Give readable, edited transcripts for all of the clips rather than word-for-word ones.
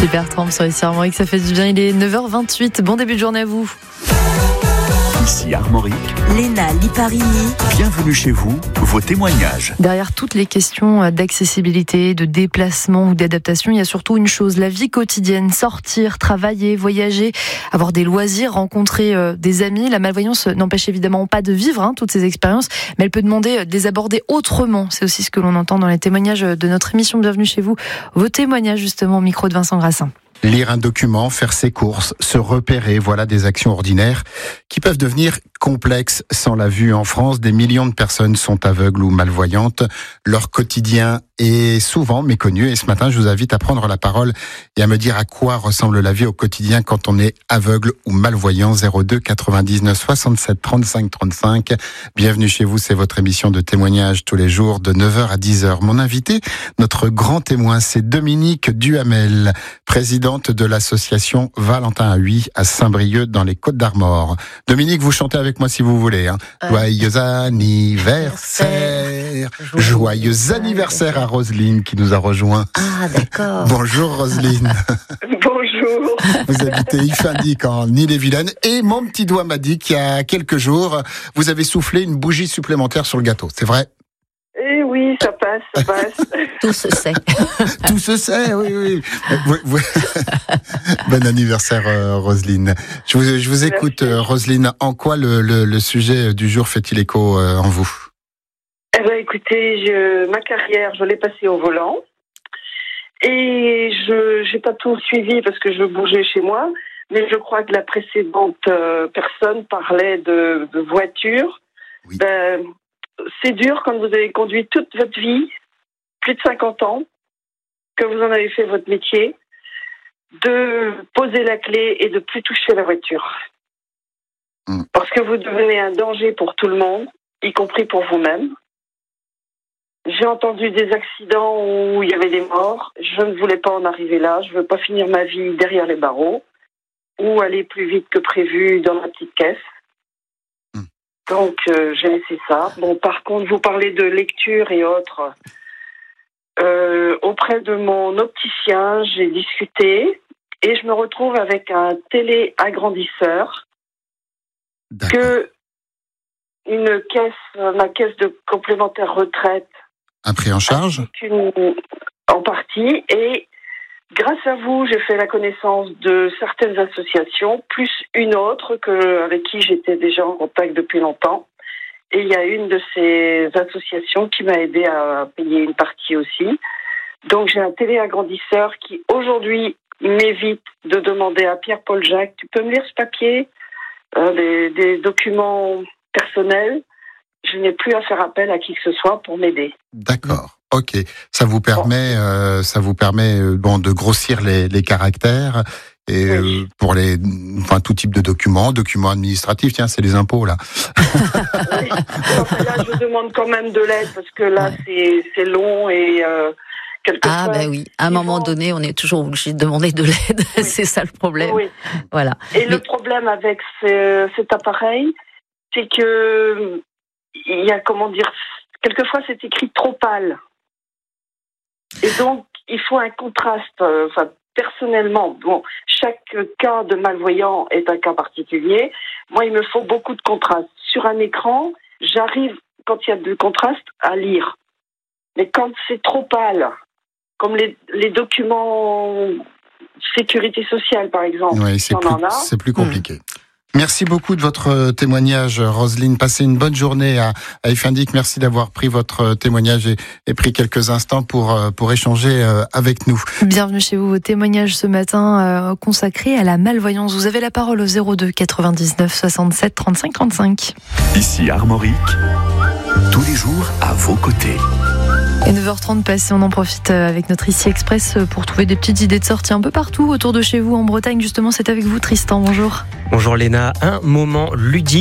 Super trempe sur ici Armorique, ça fait du bien. Il est 9h28. Bon début de journée à vous. Ici Armorique, Léna Liparini. bienvenue chez vous, vos témoignages. Derrière toutes les questions d'accessibilité, de déplacement ou d'adaptation, il y a surtout une chose, la vie quotidienne. Sortir, travailler, voyager, avoir des loisirs, rencontrer des amis. La malvoyance n'empêche évidemment pas de vivre toutes ces expériences, mais elle peut demander de les aborder autrement. C'est aussi ce que l'on entend dans les témoignages de notre émission Bienvenue chez vous. Vos témoignages justement au micro de Vincent Grassin. Lire un document, faire ses courses, se repérer, voilà des actions ordinaires qui peuvent devenir complexes sans la vue. En France, des millions de personnes sont aveugles ou malvoyantes. Leur quotidien est souvent méconnu et ce matin, je vous invite à prendre la parole et à me dire à quoi ressemble la vie au quotidien quand on est aveugle ou malvoyant. 02 99 67 35 35. Bienvenue chez vous, c'est votre émission de témoignage tous les jours de 9h à 10h. Mon invité, notre grand témoin, c'est Dominique Duhamel, présidente de l'association Valentin à Huy à Saint-Brieuc dans les Côtes-d'Armor. Dominique, vous chantez avec moi si vous voulez. Joyeux anniversaire. Joyeux anniversaire à Roselyne qui nous a rejoint. Ah, d'accord. Bonjour Roselyne. Bonjour. Vous habitez Ifindic en Ille-et-Vilaine et mon petit doigt m'a dit qu'il y a quelques jours, vous avez soufflé une bougie supplémentaire sur le gâteau. C'est vrai? Eh oui, ça passe, ça passe. Tout se sait. Tout se sait, oui. Bon anniversaire, Roselyne. Je vous écoute, Roselyne. En quoi le sujet du jour fait-il écho en vous? Eh ben, écoutez, ma carrière, je l'ai passée au volant. Et j'ai pas tout suivi parce que je bougeais chez moi. Mais je crois que la précédente personne parlait de voiture. Oui. Ben, c'est dur quand vous avez conduit toute votre vie, plus de 50 ans, que vous en avez fait votre métier, de poser la clé et de plus toucher la voiture. Parce que vous devenez un danger pour tout le monde, y compris pour vous-même. J'ai entendu des accidents où il y avait des morts. Je ne voulais pas en arriver là. Je ne veux pas finir ma vie derrière les barreaux ou aller plus vite que prévu dans ma petite caisse. Donc, j'ai laissé ça. Bon, par contre, vous parlez de lecture et autres. Auprès de mon opticien, j'ai discuté et je me retrouve avec un téléagrandisseur que une caisse, ma caisse de complémentaire retraite, un prix en charge en partie. Et grâce à vous, j'ai fait la connaissance de certaines associations, plus une autre avec qui j'étais déjà en contact depuis longtemps. Et il y a une de ces associations qui m'a aidé à payer une partie aussi. Donc j'ai un téléagrandisseur qui aujourd'hui m'évite de demander à Pierre-Paul Jacques, tu peux me lire ce papier, des documents personnels. Je n'ai plus à faire appel à qui que ce soit pour m'aider. D'accord. Ok, ça vous permet, de grossir les caractères et oui. Pour tout type de documents administratifs. Tiens, c'est les impôts là. Oui. Enfin, là, je demande quand même de l'aide parce que là, c'est long et quelquefois. Ah ben oui, à un moment donné, on est toujours obligé de demander de l'aide. Oui. C'est ça le problème. Oui. Voilà. Et le problème avec cet appareil, c'est que il y a quelquefois c'est écrit trop pâle. Et donc, il faut un contraste. Personnellement, chaque cas de malvoyant est un cas particulier. Moi, il me faut beaucoup de contraste. Sur un écran, j'arrive, quand il y a de contraste, à lire. Mais quand c'est trop pâle, comme les documents sécurité sociale, par exemple, oui, c'est plus compliqué. Merci beaucoup de votre témoignage, Roselyne. Passez une bonne journée à Ifindic. Merci d'avoir pris votre témoignage et pris quelques instants pour échanger avec nous. Bienvenue chez vous. Vos témoignages ce matin consacrés à la malvoyance. Vous avez la parole au 02 99 67 35 35. Ici Armorique, tous les jours à vos côtés. Et 9h30 passées, on en profite avec notre ICI Express pour trouver des petites idées de sortie un peu partout autour de chez vous en Bretagne. Justement, c'est avec vous Tristan, bonjour. Bonjour Léna, un moment ludique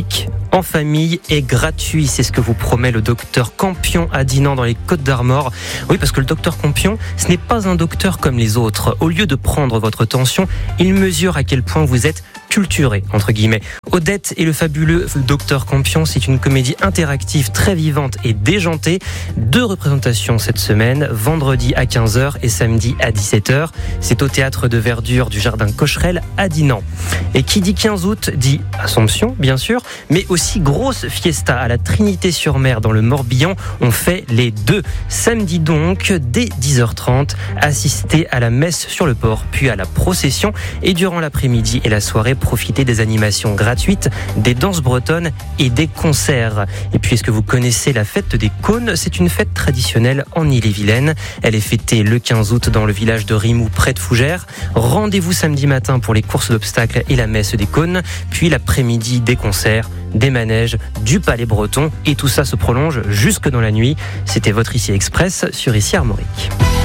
en famille et gratuit. C'est ce que vous promet le docteur Campion à Dinan dans les Côtes-d'Armor. Oui, parce que le docteur Campion, ce n'est pas un docteur comme les autres. Au lieu de prendre votre tension, il mesure à quel point vous êtes culturé, entre guillemets. Odette et le fabuleux docteur Campion, c'est une comédie interactive très vivante et déjantée. 2 représentations cette semaine, vendredi à 15h et samedi à 17h. C'est au théâtre de verdure du Jardin Cocherel à Dinan. Et qui dit 15 août dit Assomption, bien sûr, mais aussi grosse fiesta à la Trinité-sur-Mer dans le Morbihan. On fait les 2. Samedi donc, dès 10h30, assistez à la messe sur le port, puis à la procession. Et durant l'après-midi et la soirée, profitez des animations gratuites, des danses bretonnes et des concerts. Et puis, est-ce que vous connaissez la fête des Cônes ? C'est une fête traditionnelle en Ille-et-Vilaine. Elle est fêtée le 15 août dans le village de Rimou, près de Fougères. Rendez-vous samedi matin pour les courses d'obstacles et la messe des Cônes. Puis l'après-midi, des concerts, des manèges, du palais breton. Et tout ça se prolonge jusque dans la nuit. C'était votre Ici Express sur Ici Armorique.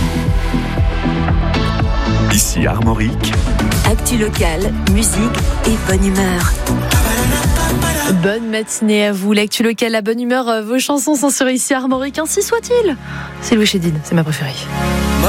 Ici Armorique. Actu locale, musique et bonne humeur. Bonne matinée à vous. L'actu locale, la bonne humeur, vos chansons sont sur Ici Armorique. Ainsi soit-il. C'est Louis Chédid, c'est ma préférée.